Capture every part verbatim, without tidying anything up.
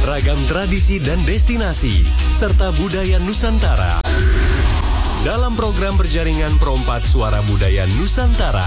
ragam tradisi dan destinasi, serta budaya Nusantara. Dalam program berjaringan Perompat Suara Budaya Nusantara.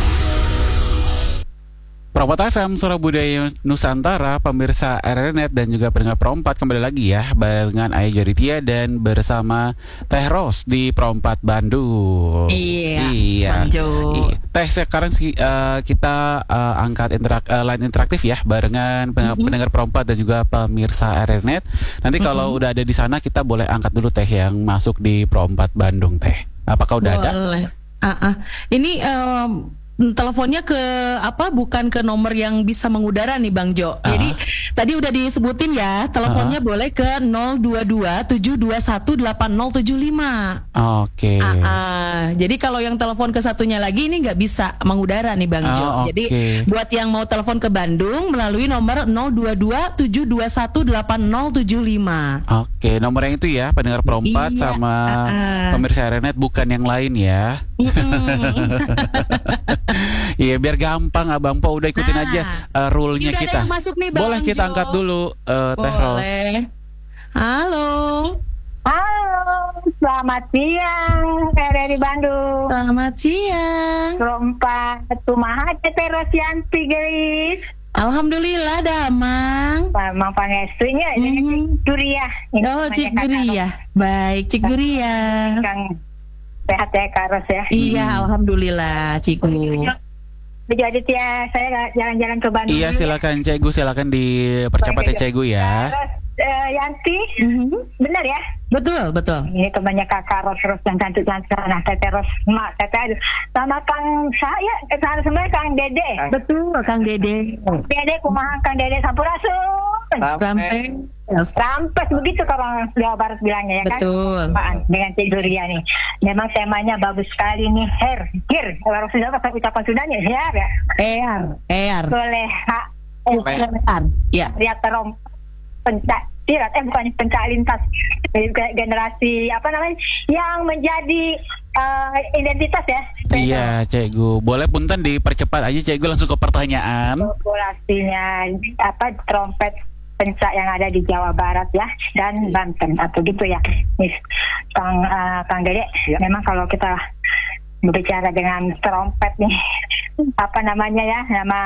Perompat F M, Suara Budaya Nusantara, pemirsa R R Net dan juga pendengar Perompat, kembali lagi ya barengan Ayah Joritia dan bersama Teh Ros di Perompat Bandung. Iya. Iya. Lanjut. Teh, sekarang uh, kita uh, angkat interak, uh, line interaktif ya barengan mm-hmm. pendengar Perompat dan juga pemirsa R R Net. Nanti kalau mm-hmm. udah ada di sana kita boleh angkat dulu Teh yang masuk di Perompat Bandung, Teh. Apakah udah boleh. ada? Uh-uh. Ini um... teleponnya ke apa bukan ke nomor yang bisa mengudara nih Bang Jo. Uh-huh. Jadi tadi udah disebutin ya, teleponnya uh-huh. boleh ke nol dua dua tujuh dua satu delapan nol tujuh lima. Oke. Okay. Uh-uh. Jadi kalau yang telepon ke satunya lagi ini nggak bisa mengudara nih Bang Jo. Oh, okay. Jadi buat yang mau telepon ke Bandung melalui nomor nol dua dua tujuh dua satu delapan nol tujuh lima. Oke, okay. Nomor yang itu ya pendengar Perompat iya. sama uh-uh. pemirsa R R Net, bukan yang lain ya. Iya, biar gampang Abang Po, udah ikutin nah, aja uh, rule-nya kita. Nih, boleh kita Jo. angkat dulu uh, Teh Ros. Halo. Halo, selamat siang R R di Bandung. Selamat siang. Perompat Tumaha Teh Ros Yanti gelis. Alhamdulillah damang. Mang pangestunya ini mm-hmm. Cik Guria. Oh, Cik Guria. Baik, Cik Guria. Kang sehat ya Kak Ros ya. Iya, hmm. alhamdulillah Ciku. Jadi ya saya jalan-jalan ke Bandung. Iya, silakan Cik Gu, silakan dipercepat ya Cik Gu ya. Ros uh, Yanti, mm-hmm. benar ya? Betul, betul. Ini temannya Kakak Ros Ros yang cantik-cantik. Nah, Teteh Ros, Mak, Teteh sama Kang saya, eh, sebenarnya Kang Dede. Kang. Betul, Kang Dede. Dede kumaha Kang Dede Sampurasun. Rampes. Rampes begitu kalau Jawa Barat bilangnya ya kan. Betul. Dengan Cik Duria nih. Memang temanya bagus sekali nih. Her, her. Kalau sudah kata ucapan Sundanya her ya. Er, er. Boleh hak. Er. Ya. Lihat terom pencak silat eh bukan pencak lintas generasi apa namanya yang menjadi uh, identitas ya. Iya, Cik Gu. Boleh punten dipercepat aja Cik Gu, langsung ke pertanyaan. Populasinya apa trompet pencak yang ada di Jawa Barat ya dan Banten atau gitu ya. Nih, Kang uh, Kang Dede, ya. Memang kalau kita berbicara dengan trompet nih apa namanya ya, nama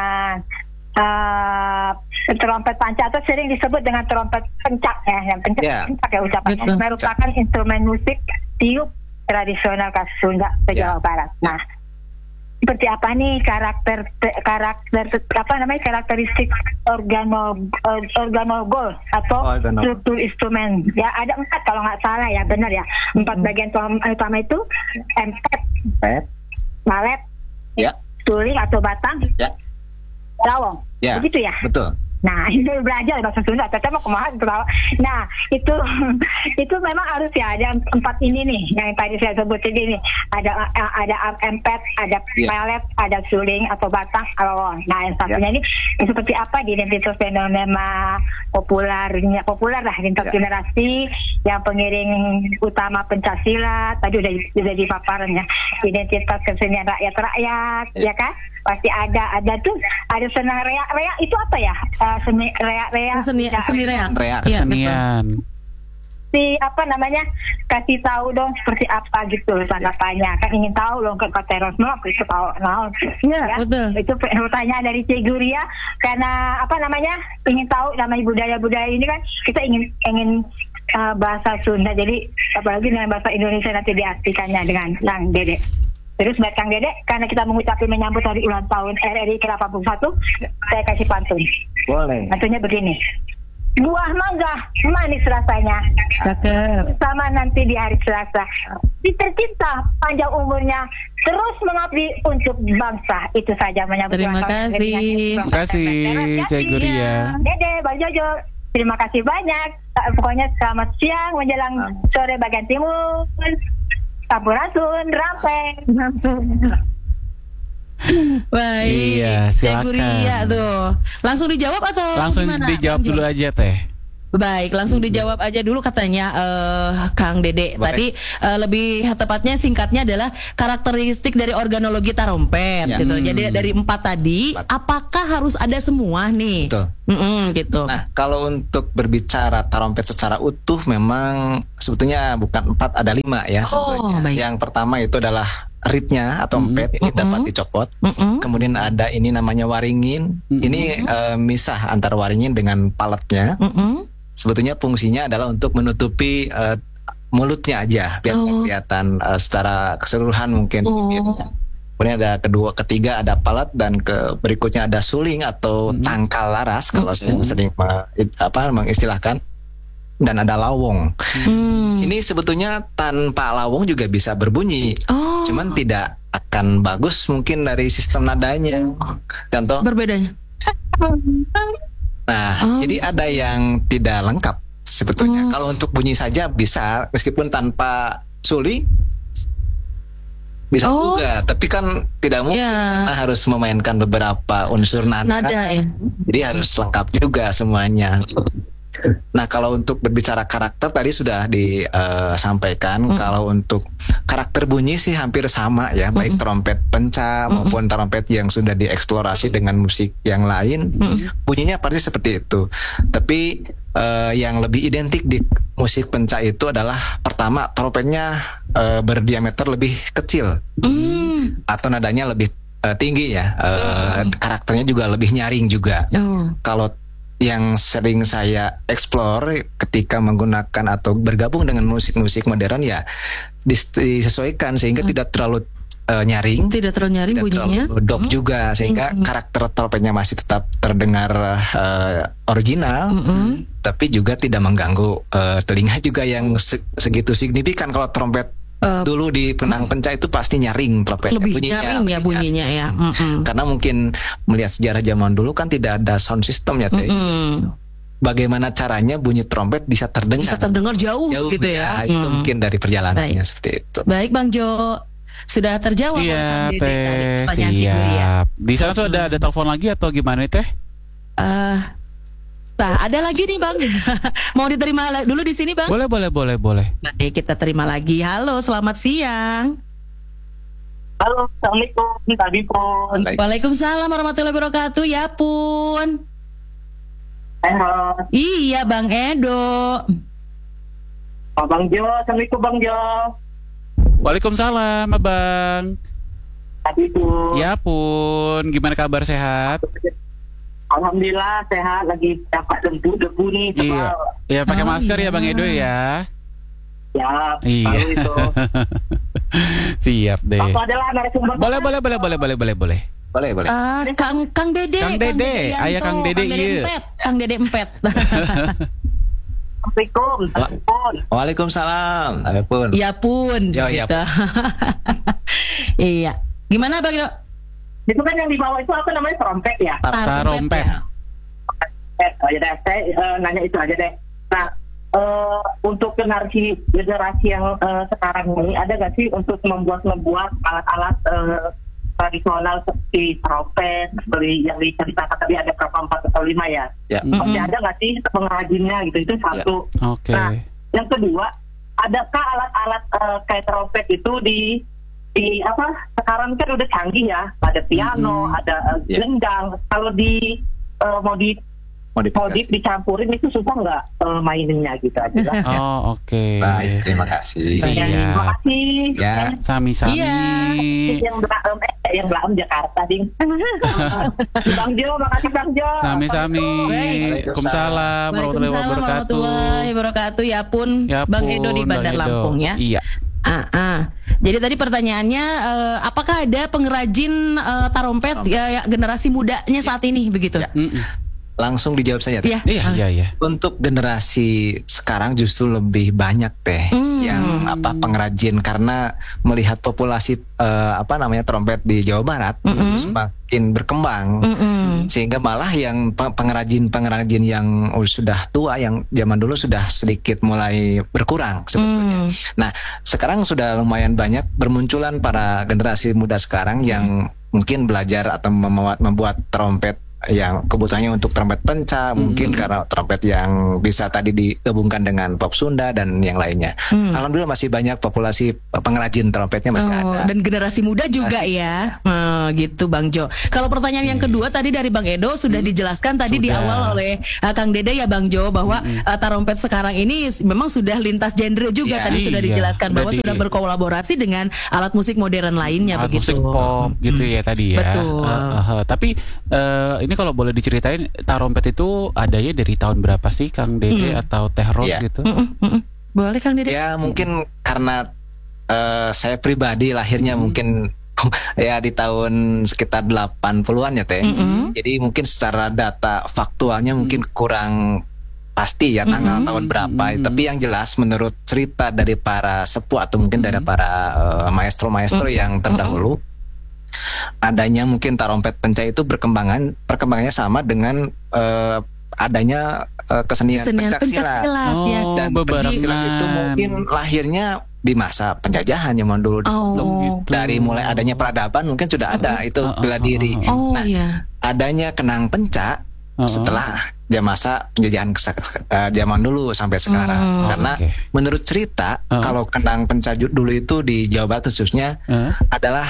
uh, trompet panca atau sering disebut dengan trompet pencak ya, yang pencak, yeah. pencak ya ucapannya, merupakan instrumen musik tiup tradisional khas Sunda ke yeah. Jawa Barat. Nah, seperti apa nih karakter karakter apa namanya karakteristik organo organogol atau organogol. Struktur instrumen ya ada empat kalau nggak salah ya, benar ya, empat hmm. bagian utama itu empet, empet, malet, ya, suling atau batang, ya, rawong, ya. Begitu ya. Betul. Nah, itu belajar bahasa Sunda, teteh mau kumaha ketawa. Nah, itu itu memang harus ya ada empat ini nih yang tadi saya sebutin ini. Ada ada empet, ada pelet, yeah. ada suling atau batang, rawong. Nah, yang satunya yeah. ini seperti apa di identitas fenomena populernya populer lah lintas yeah. generasi yang pengiring utama pencaksilat. Tadi udah udah dipaparan ya. Identitas kesenian rakyat-rakyat, yeah. ya kan? Pasti ada ada tuh ada seni reak reak itu apa ya uh, seni reak reak seni seni reak reak kesenian si apa namanya kasih tahu dong seperti apa gitu tanggapannya kan ingin tahu dong ke Kateros mau itu tahu nah ya, ya betul itu pertanyaan dari Cik Guria karena apa namanya ingin tahu namanya budaya-budaya ini kan kita ingin ingin uh, bahasa Sunda jadi apalagi dengan bahasa Indonesia nanti diartikannya dengan Kang Dede. Terus buat Kang Dede, karena kita mengucapkan menyambut hari ulang tahun R R I ke delapan puluh satu, saya kasih pantun. Boleh. Pantunnya begini. Buah mangga, manis rasanya. Cakep. Sama nanti di hari Selasa. Si tercinta, panjang umurnya, terus mengabdi untuk bangsa. Itu saja menyambut ulang tahun. Terima kasih. Terima kasih, Cik Guria. Dede, Bang Jojo. Terima kasih banyak. Pokoknya selamat siang menjelang sore bagian timur. Sampurasun, rampeng. Baik, iya, silakan. Guria tuh. Langsung dijawab atau langsung gimana? dijawab dulu aja Teh. Baik, langsung dijawab aja dulu katanya eh, Kang Dede. Boleh. Tadi eh, lebih tepatnya singkatnya adalah karakteristik dari organologi tarompet Ya. gitu. Jadi dari empat tadi, Empat. apakah harus ada semua nih? Betul. Mm-mm, gitu. Nah, kalau untuk berbicara tarompet secara utuh memang sebetulnya bukan empat, ada lima ya. Oh, sebetulnya. baik. Yang pertama itu adalah ritnya atau empet, ini Mm-mm. dapat dicopot. Mm-mm. Kemudian ada ini namanya waringin. Mm-mm. Ini eh, misah antara waringin dengan paletnya. Mm-mm. Sebetulnya fungsinya adalah untuk menutupi eh, mulutnya aja biar nggak Oh. kelihatan eh, secara keseluruhan mungkin. Oh. Kemudian ada kedua, ketiga ada palet, dan ke berikutnya ada suling atau Mm-mm. tangkal laras kalau Mm-mm. yang sering me- it- apa mengistilahkan, dan ada lawong. Hmm. Ini sebetulnya tanpa lawong juga bisa berbunyi, Oh. cuman tidak akan bagus mungkin dari sistem nadanya. Contoh, Berbedanya. nah Oh. jadi ada yang tidak lengkap sebetulnya. Oh. Kalau untuk bunyi saja bisa, meskipun tanpa suling bisa Oh. juga, tapi kan tidak mungkin. Ya. Nah, harus memainkan beberapa unsur nada, Nada ya. jadi harus lengkap juga semuanya. Nah, kalau untuk berbicara karakter tadi sudah disampaikan. Mm. Kalau untuk karakter bunyi sih hampir sama ya, baik trompet penca maupun trompet yang sudah dieksplorasi dengan musik yang lain, bunyinya pasti seperti itu. Tapi eh, yang lebih identik di musik penca itu adalah pertama, trompetnya eh, berdiameter lebih kecil Hmm. atau nadanya lebih eh, tinggi ya. Eh, Karakternya juga lebih nyaring juga. Oh. Kalau yang sering saya explore ketika menggunakan atau bergabung dengan musik-musik modern ya dis- disesuaikan sehingga tidak terlalu eh, nyaring, Tidak terlalu nyaring tidak bunyinya. terlalu dop juga, sehingga Mm-mm. karakter trompetnya masih tetap terdengar eh, original, Mm-mm. tapi juga tidak mengganggu eh, telinga juga yang se- segitu signifikan. Kalau trompet Eh, dulu di penang penca itu pasti nyaring trompetnya, lebih bunyinya, nyaring ya bunyinya ya. Mm-mm. karena mungkin melihat sejarah zaman dulu kan tidak ada sound system ya Teh. Mm-mm. Bagaimana caranya bunyi trompet bisa terdengar Bisa terdengar jauh, jauh gitu ya. itu Mm. mungkin dari perjalanannya Baik. seperti itu. Baik Bang Jo, sudah terjawab oleh Iya Kang Dede tadi teh, pertanyaan Cik Guri ya. siap. Di sana sudah ada, ada telepon lagi atau gimana nih teh? Eh, Nah, ada lagi nih Bang. Mau diterima la- dulu di sini Bang? Boleh, boleh, boleh, boleh. Baik, kita terima lagi. Halo, selamat siang. Halo, Assalamualaikum, tadi pun. Baik. Waalaikumsalam warahmatullahi wabarakatuh. Ya pun. Halo, Iya Bang Edo. Pak Bang Jo, Assalamualaikum Bang Jo. Waalaikumsalam, Abang. Tadi pun. Ya pun, gimana kabar, sehat? Alhamdulillah sehat, lagi dapat debu debu nih. Iya. tebal. Ya pakai Oh, masker ya iya. Bang Edo ya. Ya, Iya. tahu itu. Siap deh. Aku adalah narasumber. Boleh, boleh, boleh, boleh, boleh, boleh, boleh. Boleh, boleh. Ah, Kang Kang Dede. Kang Dede, Yanto, ayah Kang Dede, iya. Empet. Kang Dede Empet. Assalamualaikum, tadi pun. Waalaikumsalam. Adapun. Ya pun. Yo, ya gitu. Iya. Gimana Bang Edo? Itu kan yang di bawah itu apa namanya, trompet ya? Tarompet. ya. Eh, oh, ya deh, saya eh, nanya itu aja deh. Nah, eh, untuk generasi generasi yang eh, sekarang ini ada nggak sih untuk membuat membuat alat-alat eh, tradisional seperti trompet, seperti yang diceritakan tadi ada berapa, empat atau lima ya? Ya. Masih Mm-mm. ada nggak sih pengrajinnya gitu? Itu satu. Oke. Nah, yang kedua, adakah alat-alat eh, kayak trompet itu di di apa? Sekarang kan udah canggih ya, ada piano, Mm-mm. ada eh, Ya. gendang. Kalau di eh, mau di Modifikasi. modif dicampurin itu susah nggak eh, maininnya gitu aja lah. Oh, oke. Baik, terima kasih. Iya. Terima kasih. Ya. Sami-sami. Iya. Yang Blaem, eh, yang Blaem Jakarta, ding. Bang Jo, makasih Bang Jo. Sami-sami. Waalaikumsalam warahmatullahi Waalaikumsalam wabarakatuh. warahmatullahi wabarakatuh. Ya pun, Ya Bang pun, Edo di Bang Bandar Edo. Lampung ya. Iya. Ah, ah. Jadi tadi pertanyaannya, eh, apakah ada pengrajin eh, tarompet ya, ya, generasi mudanya saat ini begitu? Mm-mm. Langsung dijawab saja. Teh. Iya. Iya, iya, iya. Untuk generasi sekarang justru lebih banyak Teh Hmm. yang apa pengrajin, karena melihat populasi eh, apa namanya trompet di Jawa Barat Mm-mm. semakin berkembang. Mm-mm. Sehingga malah yang pe- pengrajin-pengrajin yang sudah tua, yang zaman dulu sudah sedikit mulai berkurang sebetulnya. Mm. Nah, sekarang sudah lumayan banyak bermunculan para generasi muda sekarang yang mungkin belajar atau membuat, membuat trompet yang kebutuhannya untuk trompet penca, mungkin karena trompet yang bisa tadi digabungkan dengan pop Sunda dan yang lainnya. Hmm. Alhamdulillah masih banyak populasi pengrajin trompetnya masih oh, ada. Dan generasi muda juga masih. ya, hmm, gitu Bang Jo. Kalau pertanyaan hmm. yang kedua tadi dari Bang Edo sudah hmm. dijelaskan tadi sudah. di awal oleh uh, Kang Dede ya Bang Jo bahwa hmm. uh, trompet sekarang ini memang sudah lintas genre juga ya, tadi iya. sudah dijelaskan bahwa Berarti. sudah berkolaborasi dengan alat musik modern lainnya alat begitu. Musik pop gitu ya tadi ya. Betul. Uh, uh, uh. Tapi uh, ini kalau boleh diceritain trompet itu adanya dari tahun berapa sih Kang Dede hmm. atau Teh Ros yeah. gitu? Mm -mm, mm -mm. Boleh Kang Dede? Ya mungkin karena uh, saya pribadi lahirnya hmm. mungkin ya di tahun sekitar delapan puluhan ya Teh. Mm-hmm. Jadi mungkin secara data faktualnya mungkin kurang pasti ya tanggal mm-hmm. tahun berapa. Mm-hmm. Tapi yang jelas menurut cerita dari para sepuh atau mungkin mm-hmm. dari para uh, maestro-maestro mm-hmm. yang terdahulu, adanya mungkin trompet penca itu berkembangan perkembangannya sama dengan uh, adanya uh, kesenian, kesenian pencak silat. Oh, ya. Dan pencak silat itu mungkin lahirnya di masa penjajahan zaman dulu. Oh, gitu. Dari mulai adanya peradaban mungkin sudah ada uh, itu uh, bela diri. Uh, uh, uh, uh. Nah, oh, yeah. adanya kenang penca uh, uh. setelah masa penjajahan uh, zaman dulu sampai sekarang. Uh, Karena okay. menurut cerita uh. kalau kenang penca dulu itu di Jawa Barat khususnya uh. adalah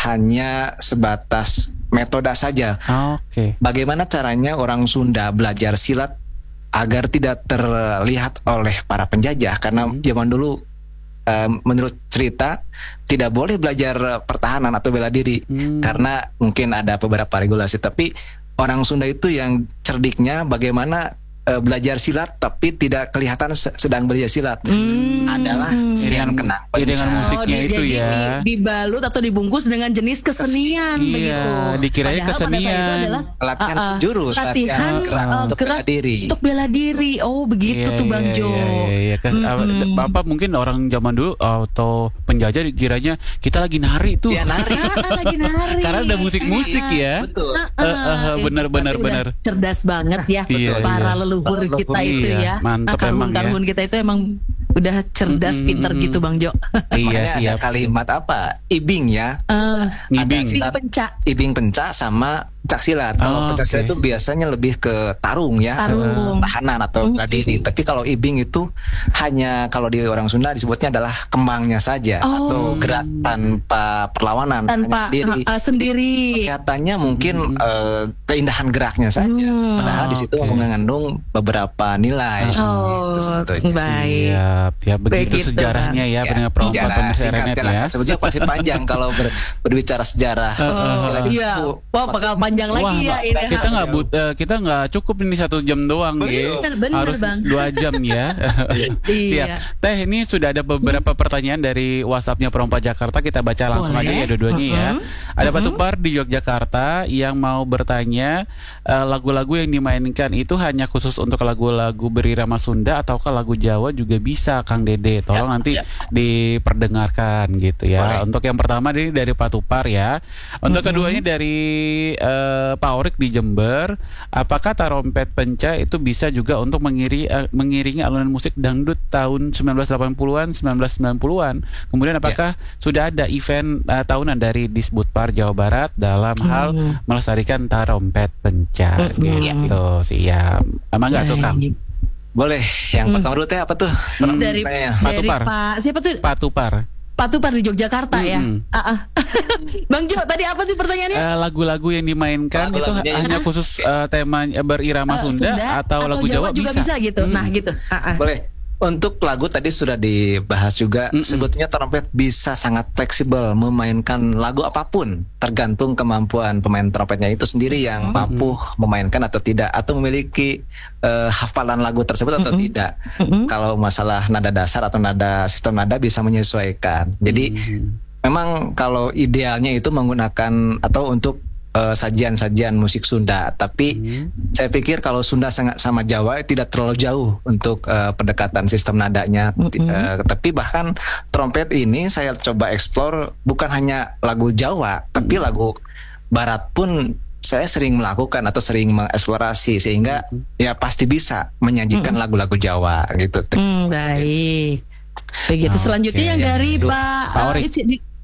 hanya sebatas metode saja. Uh, okay. Bagaimana caranya orang Sunda belajar silat agar tidak terlihat oleh para penjajah? Karena uh. zaman dulu Uh, menurut cerita tidak boleh belajar pertahanan atau bela diri hmm. karena mungkin ada beberapa regulasi. Tapi orang Sunda itu yang cerdiknya bagaimana uh, belajar silat tapi tidak kelihatan se sedang belajar silat hmm. adalah iringan kenang penca. Iringan musiknya oh, itu ya di, dibalut atau dibungkus dengan jenis kesenian Kes begitu. Iya, dikiranya kesenian. Latihan uh, uh, jurus, latihan uh, untuk bela diri. Untuk bela diri. Oh, begitu iya, tuh Bang iya, Jo. Iya, iya, iya. Hmm. Bapak mungkin orang zaman dulu atau penjajah dikiranya kita lagi nari tuh. Ya, nari. lagi nari. Karena ada musik-musik ya. Betul. Benar-benar uh, uh, benar. Cerdas banget ya iya, para iya. leluhur Leluhur kita iya, itu ya. Mantap nah, emang karhun ya. kita itu emang udah cerdas, mm -hmm. pinter gitu Bang Jo. Iya sih. Ada kalimat apa? Ibing ya. Uh, Ibing. Ibing penca. Ibing penca sama pencak silat. Kalau oh, pencak silat okay. itu biasanya lebih ke tarung ya, tarung. tahanan atau bela diri. Mm -hmm. Tapi kalau ibing itu hanya kalau di orang Sunda disebutnya adalah kembangnya saja oh. atau gerak tanpa perlawanan, tanpa sendiri. Uh, sendiri. Kelihatannya mungkin mm -hmm. uh, keindahan geraknya saja. Mm. Padahal di situ okay. mengandung beberapa nilai. Oh, itu baik. Siap. Ya begitu Begitu, sejarahnya ya, ya dengan perempuan pemirsa Renet ya. Sebetulnya pasti panjang kalau ber, berbicara sejarah. Oh, iya. Wah, bakal panjang lagi Wah, ya ini. Kita nggak but, uh, kita nggak cukup ini satu jam doang ya. Harus Bang. dua jam ya. Siap. Teh, ini sudah ada beberapa pertanyaan dari WhatsAppnya Perompak Jakarta. Kita baca langsung Boleh. aja ya dua-duanya uh -huh. ya. Ada uh -huh. Patupar di Yogyakarta yang mau bertanya lagu-lagu uh, yang dimainkan itu hanya khusus untuk lagu-lagu berirama Sunda ataukah lagu Jawa juga bisa, Kang Dede? Tolong ya, nanti ya. diperdengarkan gitu ya. Boleh. Untuk yang pertama ini dari Patupar ya. Untuk mm-hmm. keduanya dari uh, Pak Orik di Jember. Apakah trompet penca itu bisa juga untuk mengiri, uh, mengiringi alunan musik dangdut tahun sembilan belas delapan puluhan, sembilan belas sembilan puluhan? Kemudian apakah ya. sudah ada event uh, tahunan dari Disbudpar Jawa Barat dalam mm-hmm. hal melestarikan trompet penca mm-hmm. gitu? Siap. Emang enggak tuh, Kang? Boleh. Yang hmm. pertama dulu teh apa tuh? Hmm. Dari, dari Pak siapa tuh? Patupar. Patupar di Yogyakarta hmm. ya. Uh -uh. Bang Jo, tadi apa sih pertanyaannya? Lagu-lagu uh, yang dimainkan lagu itu hanya khusus uh, tema berirama uh, Sunda, Sunda atau, atau lagu Jawa, Jawa juga bisa, bisa gitu. Hmm. Nah, gitu. Uh -uh. Boleh. Untuk lagu tadi sudah dibahas juga. Mm -mm. Sebetulnya trompet bisa sangat fleksibel memainkan lagu apapun, tergantung kemampuan pemain trompetnya itu sendiri yang mm -mm. mampu memainkan atau tidak, atau memiliki uh, hafalan lagu tersebut atau mm -mm. tidak. Mm -mm. Kalau masalah nada dasar atau nada sistem nada bisa menyesuaikan. Jadi mm -mm. memang kalau idealnya itu menggunakan atau untuk sajian-sajian uh, musik Sunda, tapi hmm. saya pikir kalau Sunda sangat sama Jawa tidak terlalu jauh untuk uh, pendekatan sistem nadanya. Hmm. Uh, tapi bahkan trompet ini saya coba eksplor bukan hanya lagu Jawa, hmm. tapi lagu Barat pun saya sering melakukan atau sering mengeksplorasi sehingga hmm. ya pasti bisa menyajikan lagu-lagu hmm. Jawa gitu. Hmm, baik. Begitu. Oh, selanjutnya okay. yang dari ya. Pak Pak Orik. Uh,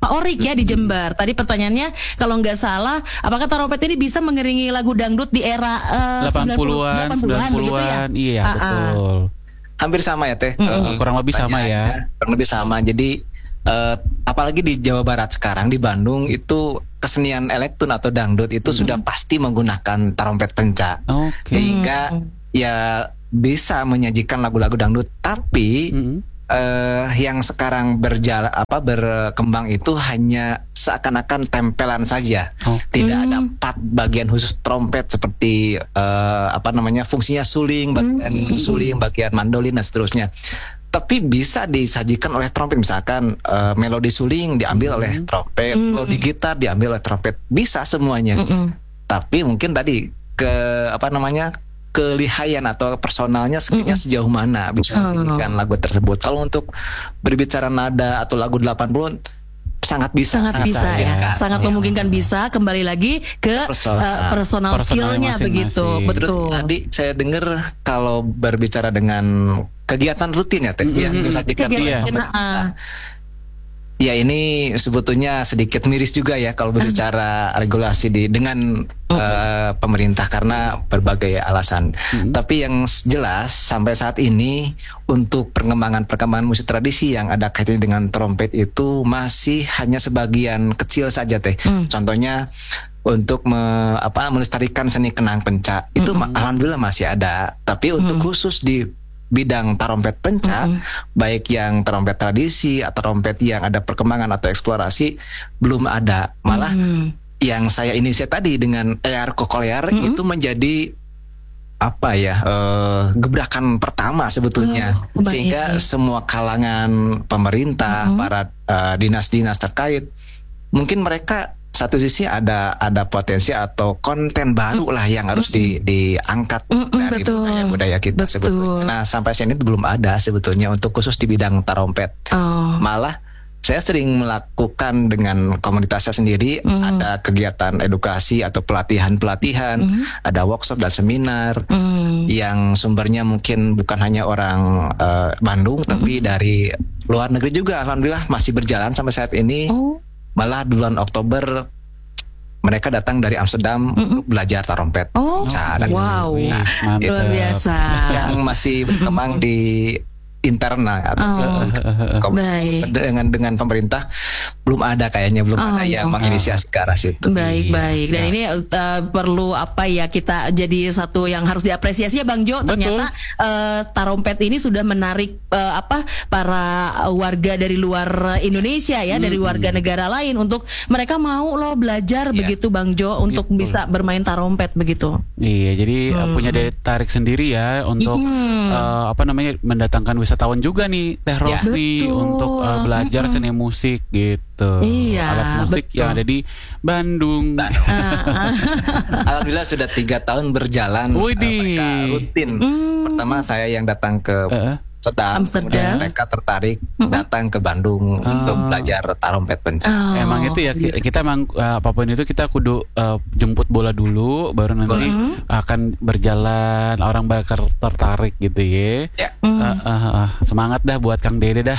Pak Orik ya di Jember. Tadi pertanyaannya kalau nggak salah, apakah trompet ini bisa mengiringi lagu dangdut di era uh, delapan puluhan, sembilan puluhan, begitu ya? iya Ah, ah. betul. Hampir sama ya Teh. Mm-mm. Eh, Kurang lebih sama ya. Kurang lebih sama. Jadi eh, apalagi di Jawa Barat sekarang, di Bandung itu kesenian elektron atau dangdut itu sudah pasti menggunakan trompet penca. Oke. Sehingga ya bisa menyajikan lagu-lagu dangdut, tapi Mm-mm. eh, yang sekarang berjalan apa berkembang itu hanya seakan-akan tempelan saja. Oh. Tidak ada part bagian khusus trompet seperti eh, apa namanya fungsinya suling, bagian suling, bagian mandolin dan seterusnya. Tapi bisa disajikan oleh trompet, misalkan eh, melodi suling diambil oleh trompet, melodi gitar diambil oleh trompet, bisa semuanya. Tapi mungkin tadi ke apa namanya kelihayan atau personalnya sekiranya sejauh mana bisa menyanyikan lagu tersebut. Kalau untuk berbicara nada atau lagu delapan puluh sangat bisa, Sangat bisa ya, memungkinkan. sangat Ya. memungkinkan bisa. Kembali lagi ke Personal. uh, personal Personal skillnya masing-masing. begitu, Terus betul. tadi saya dengar kalau berbicara dengan kegiatan rutin ya Teh, yang disajikan oleh Kegiatan, pemerintah. ah. Ya ini sebetulnya sedikit miris juga ya kalau berbicara regulasi di dengan eh, pemerintah karena berbagai alasan. Tapi yang jelas sampai saat ini untuk perkembangan-perkembangan musik tradisi yang ada kaitannya dengan trompet itu masih hanya sebagian kecil saja Teh. Contohnya untuk me, apa melestarikan seni kenang penca itu ma- alhamdulillah masih ada. Tapi untuk khusus di bidang trompet penca, baik yang trompet tradisi atau trompet yang ada perkembangan atau eksplorasi belum ada. Malah yang saya inisiasi tadi dengan Eyar Kokolear itu menjadi apa ya eh, gebrakan pertama sebetulnya, Oh, baik. sehingga semua kalangan pemerintah, para eh, dinas-dinas terkait, mungkin mereka satu sisi ada ada potensi atau konten baru lah yang harus di, diangkat Mm-mm, dari betul. budaya-budaya kita Betul. sebetulnya. Nah sampai saat ini belum ada sebetulnya untuk khusus di bidang trompet. Oh. Malah saya sering melakukan dengan komunitas saya sendiri, ada kegiatan edukasi atau pelatihan-pelatihan, ada workshop dan seminar Mm. yang sumbernya mungkin bukan hanya orang eh, Bandung, tapi dari luar negeri juga. Alhamdulillah masih berjalan sampai saat ini. Oh. Malah bulan Oktober mereka datang dari Amsterdam untuk belajar trompet. Oh, Penca dan wow. Wih, Nah, mantap. Luar biasa. yang masih berkembang di internal atau Oh, kom- baik. dengan dengan pemerintah belum ada kayaknya belum Oh, ada yang oh. menginisiasi ke arah situ. Baik, Iya. baik. Dan Nah. ini uh, perlu apa ya, kita jadi satu yang harus diapresiasi ya Bang Jo. Betul. Ternyata uh, tarompet ini sudah menarik uh, apa para warga dari luar Indonesia ya, dari warga negara lain untuk mereka mau loh belajar Iya. begitu Bang Jo untuk Betul. bisa bermain tarompet begitu. Iya, jadi uh, punya daya tarik sendiri ya untuk uh, apa namanya mendatangkan wisatawan juga nih Teh Ros nih Betul. untuk uh, belajar seni musik gitu. Iya, Alat musik betul. yang ada di Bandung. Alhamdulillah sudah tiga tahun berjalan. Widih. eh, mereka rutin. Pertama saya yang datang ke Heeh. Amsterdam, Amsterdam. kemudian mereka tertarik datang ke Bandung untuk belajar tarompet penca. Oh, Emang itu ya ki- kita emang uh, apapun itu kita kudu uh, jemput bola dulu baru nanti akan berjalan orang bakal tertarik gitu ya. Ya. Uh, uh, uh, semangat dah buat Kang Dede dah.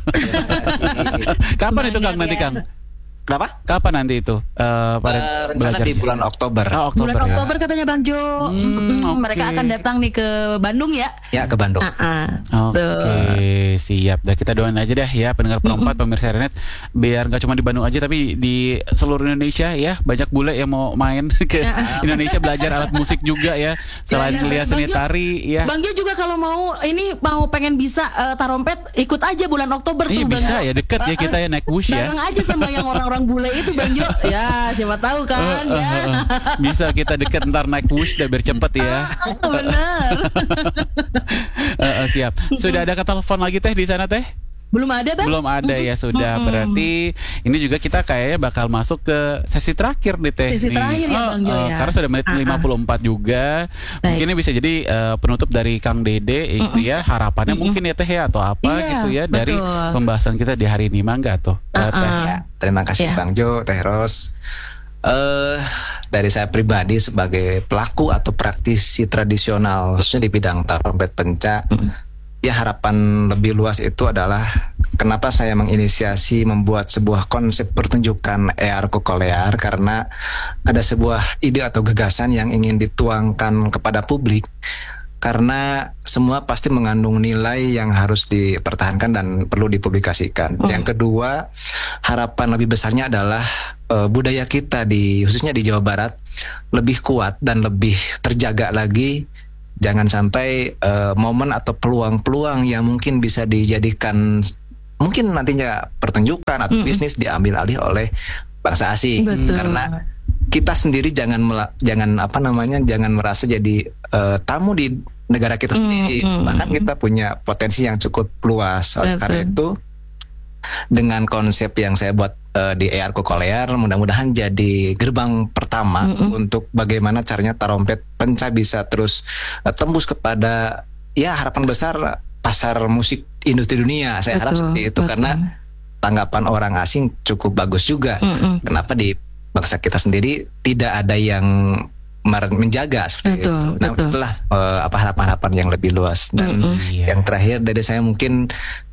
Kapan itu Kang Semangat nanti ya. Kang? Kenapa? Kapan nanti itu? Uh, pada Eh, rencana belajar? di bulan Oktober. Oh, Oktober, Bulan ya. Oktober katanya Bang Jo. Hmm, Mm, oke. Mereka akan datang nih ke Bandung ya. Ya ke Bandung. Ah, ah. Oke, Tuh. siap. Dah kita doain aja dah ya pendengar perempat pemirsa Renet biar nggak cuma di Bandung aja tapi di seluruh Indonesia ya banyak bule yang mau main ke Indonesia belajar alat musik juga ya selain Dan- melihat dan seni Bang Jo- tari ya. Bang Jo juga kalau mau ini mau pengen bisa eh, tarompet ikut aja bulan Oktober Iya tuh Bang bisa Jo. ya deket ya kita ya naik bus ya. Bareng aja sama yang orang-orang bule itu Bang Jo. Ya siapa tahu kan Eh, ya. eh, eh. Bisa kita deket ntar naik bus udah biar cepet ya. Bener. Eh, eh, siap. Sudah ada telepon lagi teh di sana teh? Belum ada Bang? Belum ada ya sudah. Berarti ini juga kita kayaknya bakal masuk ke sesi terakhir deh teh. Sesi nih. terakhir ya, Oh, Bang Jo, oh, ya. Karena sudah menit Ah, ah. lima puluh empat juga. Mungkin ini bisa jadi eh, penutup dari Kang Dede itu ya harapannya mungkin ya teh ya atau apa Iya, gitu ya dari betul. pembahasan kita di hari ini mangga tuh. Eh, Ah, Teh. ah. Ya, terima kasih Ya. Bang Jo, Teh Ros. Eh dari saya pribadi sebagai pelaku atau praktisi tradisional khususnya di bidang trompet penca, ya harapan lebih luas itu adalah kenapa saya menginisiasi membuat sebuah konsep pertunjukan E R Kokolear, karena ada sebuah ide atau gagasan yang ingin dituangkan kepada publik. Karena semua pasti mengandung nilai yang harus dipertahankan dan perlu dipublikasikan. Hmm. Yang kedua, harapan lebih besarnya adalah uh, budaya kita di khususnya di Jawa Barat lebih kuat dan lebih terjaga lagi. Jangan sampai uh, momen atau peluang-peluang yang mungkin bisa dijadikan mungkin nantinya pertunjukan atau hmm. bisnis diambil alih oleh bangsa asing. Betul. Karena kita sendiri jangan mela- jangan apa namanya jangan merasa jadi uh, tamu di negara kita sendiri. Mm, mm, bahkan kita punya potensi yang cukup luas. Oleh karena itu, dengan konsep yang saya buat uh, di E R Kokolear, mudah-mudahan jadi gerbang pertama mm, mm. untuk bagaimana caranya tarompet penca bisa terus uh, tembus kepada ya harapan besar pasar musik industri dunia. Saya betul, harap seperti itu betul. Karena tanggapan orang asing cukup bagus juga. Mm, mm. Kenapa di bangsa kita sendiri tidak ada yang menjaga seperti betul, itu. Nah, betul. itulah uh, apa harapan-harapan yang lebih luas. Dan mm-hmm. yang terakhir dari saya mungkin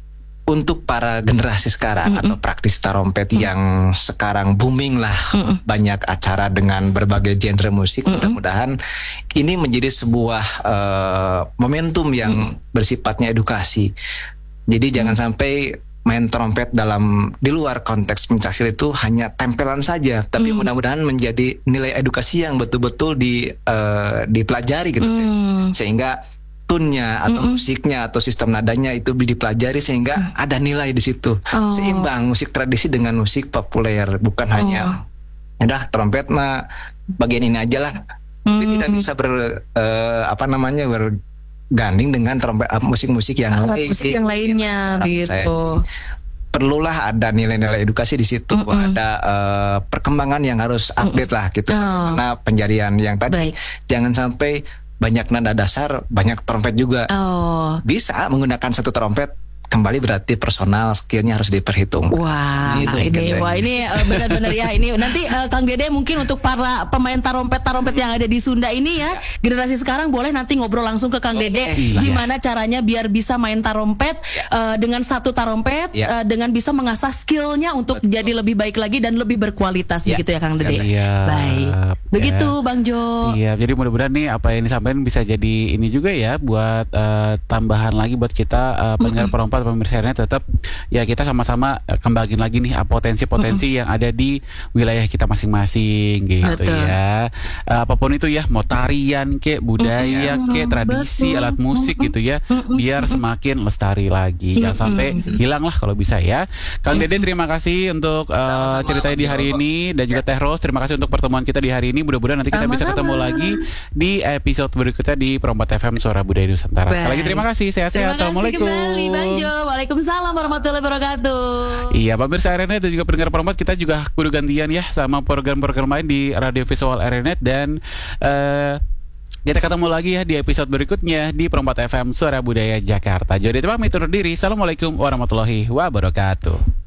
untuk para generasi sekarang mm-hmm. atau praktisi tarompet mm-hmm. yang sekarang booming lah, mm-hmm. banyak acara dengan berbagai genre musik. Mm-hmm. Mudah-mudahan ini menjadi sebuah uh, momentum yang mm-hmm. bersifatnya edukasi. Jadi mm-hmm. jangan sampai main trompet dalam di luar konteks pencaksilat itu hanya tempelan saja, tapi mm. mudah-mudahan menjadi nilai edukasi yang betul-betul di uh, dipelajari gitu, mm. sehingga tunnya atau Mm-mm. musiknya atau sistem nadanya itu dipelajari sehingga mm. ada nilai di situ, oh. seimbang musik tradisi dengan musik populer, bukan oh. hanya udah trompet mah bagian ini aja lah, mm. tapi tidak bisa ber uh, apa namanya ber ganding dengan trompet uh, musik-musik yang alat lain, musik yang lainnya gitu. Perlulah ada nilai-nilai edukasi di situ, mm-mm. ada uh, perkembangan yang harus update mm-mm. lah gitu. Oh. Karena penjarian yang tadi Baik. Jangan sampai banyak nada dasar, banyak trompet juga. Oh. Bisa menggunakan satu trompet kembali berarti personal skillnya harus diperhitung. Wah, gitu, ini wah ini uh, benar-benar ya ini nanti uh, Kang Dede mungkin untuk para pemain tarompet-tarompet yang ada di Sunda ini ya, generasi sekarang boleh nanti ngobrol langsung ke Kang okay, Dede iya. gimana caranya biar bisa main tarompet uh, dengan satu tarompet ya. uh, dengan bisa mengasah skillnya untuk Betul. Jadi lebih baik lagi dan lebih berkualitas ya. Begitu ya Kang Dede. Siap. Baik. Begitu ya. Bang Jo. Siap. Jadi mudah-mudahan nih apa yang disampaikan bisa jadi ini juga ya buat uh, tambahan lagi buat kita uh, pendengar perompat pemirsaannya tetap ya kita sama-sama kembangin lagi nih potensi-potensi mm-hmm. yang ada di wilayah kita masing-masing gitu Betul. Ya uh, apapun itu ya mau tarian kek budaya mm-hmm. kek tradisi Betul. Alat musik mm-hmm. gitu ya mm-hmm. biar semakin lestari lagi mm-hmm. jangan sampai hilang lah kalau bisa ya. Kang mm-hmm. Dede terima kasih untuk uh, ceritanya di hari ini dan juga Teh Ros terima kasih untuk pertemuan kita di hari ini, mudah-mudahan nanti kita Sama-sama. Bisa ketemu lagi di episode berikutnya di Perompat F M Suara Budaya Nusantara. Sekali lagi terima kasih, sehat-sehat. Assalamualaikum. Kembali Bang Jo. Waalaikumsalam warahmatullahi wabarakatuh. Iya, pemirsa R N Net dan juga pendengar Perompat, kita juga kudu gantian ya sama program-program lain di Radio Visual R N Net dan uh, kita ketemu lagi ya di episode berikutnya di Perompat F M Suara Budaya Jakarta. Jadi pamit undur diri. Assalamualaikum warahmatullahi wabarakatuh.